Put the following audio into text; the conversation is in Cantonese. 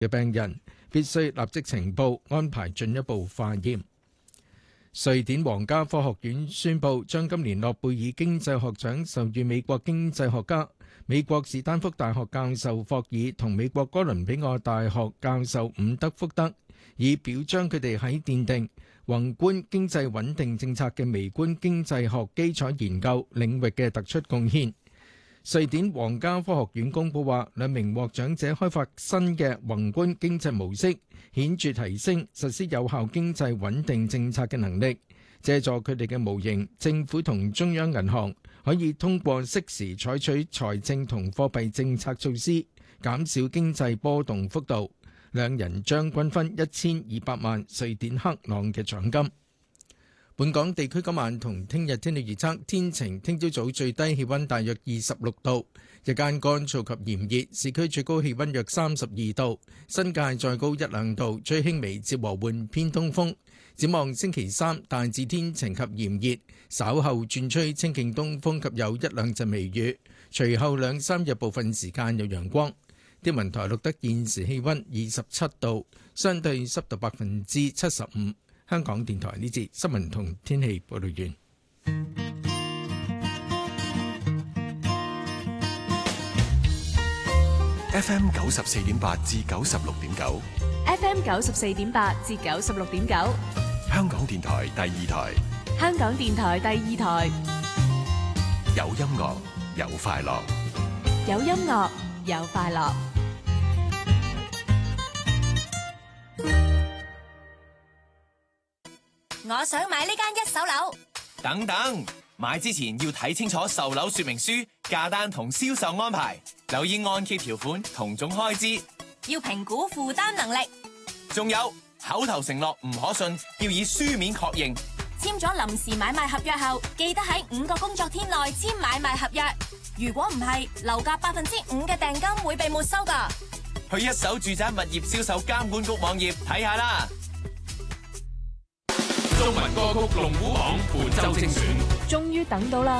嘅病人必須立即呈報，安排進一步化驗。瑞典皇家科學院宣布，將今年諾貝爾經濟學獎授予美國經濟學家、美國史丹福大學教授霍爾同美國哥倫比亞大學教授伍德福德，以表彰佢哋喺奠定宏觀經濟穩定政策嘅微觀經濟學基礎研究領域嘅突出貢獻。瑞典皇家科學院公佈話，兩名獲獎者開發新嘅宏觀經濟模式，顯著提升實施有效經濟穩定政策嘅能力。借助佢哋嘅模型，政府同中央銀行可以通過適時採取財政同貨幣政策措施，減少經濟波動幅度。兩人將均分1200萬瑞典克朗嘅獎金。本港地區今晚同聽日天氣預測，天晴，聽朝早最低氣溫大約26度，日間乾燥及炎熱，市區最高氣溫約32度，新界再高1-2度，吹輕微至和緩偏東風。展望星期三大致天晴及炎熱，稍後轉吹清勁東風及有1-2陣微雨，隨後2-3日部分時間有陽光。天文台錄得現時氣溫27度，相對濕度75%。香港電台呢節新聞同天氣報道完。 FM 94.8至96.9 FM 94.8至96.9， 香港電台第二台。 香港電台第二台， 有音樂，有快樂。 有音樂，有快樂。 我想買呢間一手樓。 等等，買之前要睇清楚售樓說明書、價單同銷售安排，留意按揭條款同總開支， 要評估負擔能力。 仲有口頭承諾唔可信，要以書面確認。 簽咗臨時買賣合約後，記得喺5個工作天內簽買賣合約。如果唔係，樓價5%嘅訂金會被沒收㗎。 去一手住宅物業銷售監管局網頁睇下啦。 中文歌曲龍虎榜本周精選， 終於等到啦！